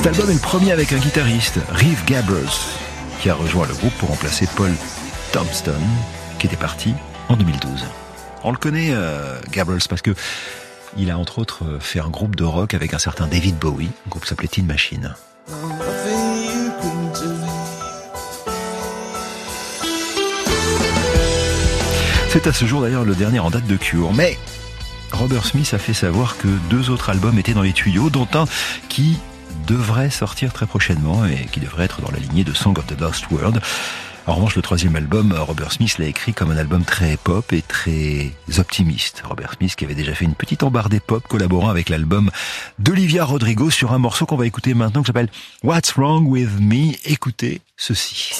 album est le premier avec un guitariste, Reeve Gabrels, qui a rejoint le groupe pour remplacer Paul Thompson, qui était parti en 2012. On le connaît, Gabrels, parce que il a entre autres fait un groupe de rock avec un certain David Bowie, un groupe qui s'appelait Tin Machine. C'est à ce jour d'ailleurs le dernier en date de Cure, mais Robert Smith a fait savoir que 2 autres albums étaient dans les tuyaux, dont un qui devrait sortir très prochainement et qui devrait être dans la lignée de Song of the Lost World. En revanche, le 3e album, Robert Smith l'a écrit comme un album très pop et très optimiste. Robert Smith qui avait déjà fait une petite embardée pop collaborant avec l'album d'Olivia Rodrigo sur un morceau qu'on va écouter maintenant qui s'appelle What's Wrong With Me. Écoutez ceci.